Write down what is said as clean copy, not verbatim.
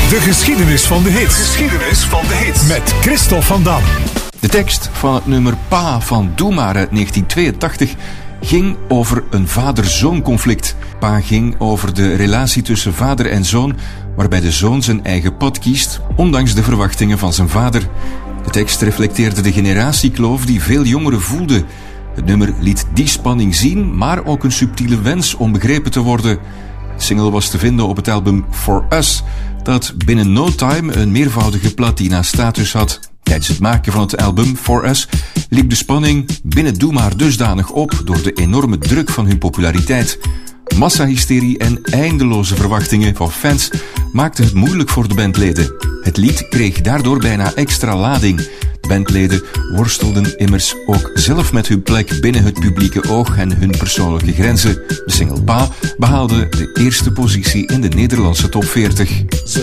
De geschiedenis van de hits. Geschiedenis van de hits. Met Christophe van Dam. De tekst van het nummer Pa van Doe Maar uit 1982 ging over een vader-zoon conflict. Pa ging over de relatie tussen vader en zoon, waarbij de zoon zijn eigen pad kiest, ondanks de verwachtingen van zijn vader. De tekst reflecteerde de generatiekloof die veel jongeren voelden. Het nummer liet die spanning zien, maar ook een subtiele wens om begrepen te worden. De single was te vinden op het album For Us, dat binnen no time een meervoudige platina-status had. Tijdens het maken van het album For Us liep de spanning binnen Doe Maar dusdanig op door de enorme druk van hun populariteit. Massahysterie en eindeloze verwachtingen van fans maakten het moeilijk voor de bandleden. Het lied kreeg daardoor bijna extra lading. De bandleden worstelden immers ook zelf met hun plek binnen het publieke oog en hun persoonlijke grenzen. De single Pa behaalde de eerste positie in de Nederlandse top 40.